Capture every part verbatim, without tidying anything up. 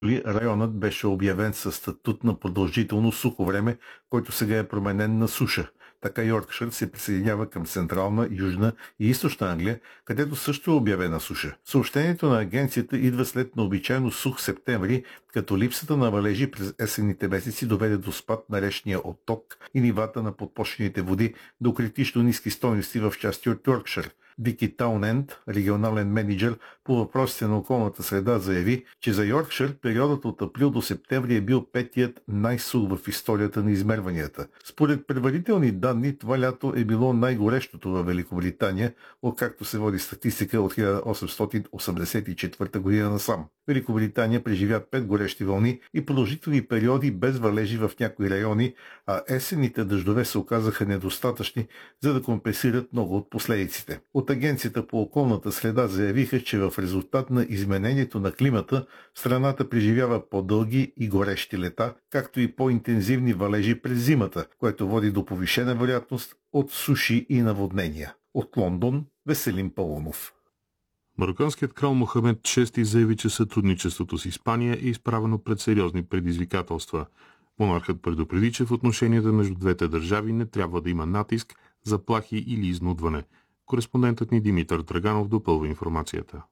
районът беше обявен със статут на продължително сухо време, който сега е променен на суша. Така Йоркшир се присъединява към Централна, Южна и Източна Англия, където също е обявена суша. Съобщението на агенцията идва след необичайно сух септември, като липсата на валежи през есенните месеци доведе до спад на речния отток и нивата на подпочвените води до критично ниски стойности в части от Йоркшир. Вики Тауненд, регионален менеджер по въпросите на околната среда, заяви, че за Йоркшир периодът от април до септември е бил петият най-сух в историята на измерванията. Според предварителни данни, това лято е било най-горещото във Великобритания, откакто се води статистика от хиляда осемстотин осемдесет и четвърта година насам. Великобритания преживя пет горещи вълни и продължителни периоди без валежи в някои райони, а есенните дъждове се оказаха недостатъчни, за да компенсират много от последиците. От Агенцията по околната среда заявиха, че в резултат на изменението на климата страната преживява по-дълги и горещи лета, както и по-интензивни валежи през зимата, което води до повишена вероятност от суши и наводнения. От Лондон, Веселин Паунов. Марокканският крал Мохамед шести заяви, че сътрудничеството с Испания е изправено пред сериозни предизвикателства. Монархът предупреди, че в отношенията между двете държави не трябва да има натиск, заплахи или изнудване. Кореспондентът ни Димитър Драганов допълва информацията.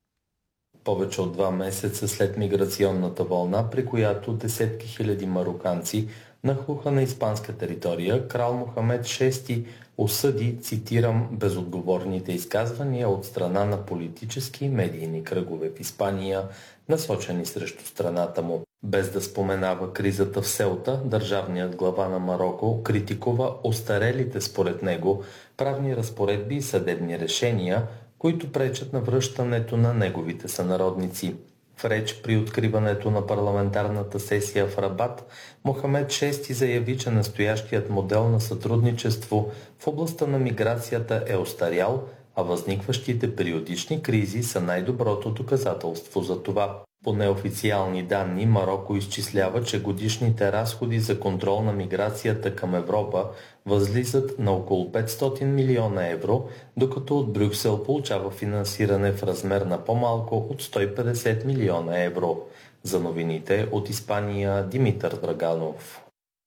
Повече от два месеца след миграционната вълна, при която десетки хиляди мароканци нахлуха на испанска територия, крал Мохамед шести осъди, цитирам, безотговорните изказвания от страна на политически и медийни кръгове в Испания, насочени срещу страната му. Без да споменава кризата в Селта, държавният глава на Мароко критикува остарелите според него правни разпоредби и съдебни решения, които пречат на връщането на неговите сънародници. В реч при откриването на парламентарната сесия в Рабат, Мохамед шести заяви, че настоящият модел на сътрудничество в областта на миграцията е остарял, а възникващите периодични кризи са най-доброто доказателство за това. По неофициални данни, Мароко изчислява, че годишните разходи за контрол на миграцията към Европа възлизат на около петстотин милиона евро, докато от Брюксел получава финансиране в размер на по-малко от сто и петдесет милиона евро. За новините от Испания, Димитър Драганов.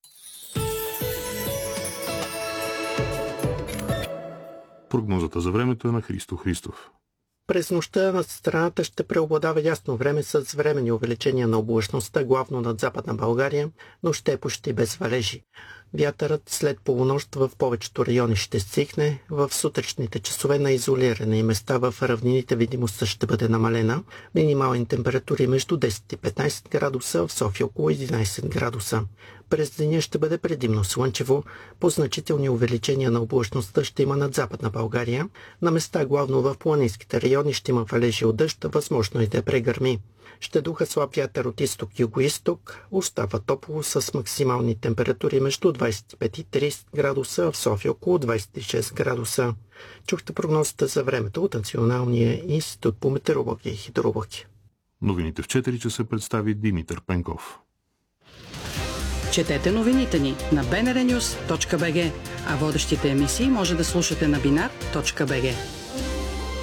Прогнозата за времето е на Христо Христов. През нощта над страната ще преобладава ясно време с временни увеличения на облачността, главно над Западна България, но ще е почти без валежи. Вятърът след полунощ в повечето райони ще стихне, в сутрешните часове на изолирани места в равнините видимостта ще бъде намалена, минимални температури между десет и петнайсет градуса, в София около единайсет градуса. През деня ще бъде предимно слънчево, по значителни увеличения на облачността ще има над Западна България, на места главно в планинските райони ще има валежи от дъжд, възможно и да прегърми. Ще духа слаб вятър от изток-юго-исток, остава топло с максимални температури между двайсет и пет и трийсет градуса, в София около двайсет и шест градуса. Чухте прогнозата за времето от Националния институт по метеорология и хидрология. Новините в четири часа представи Димитър Пенков. Четете новините ни на би ен ар нюз точка би джи, а водещите емисии може да слушате на бинар точка би джи.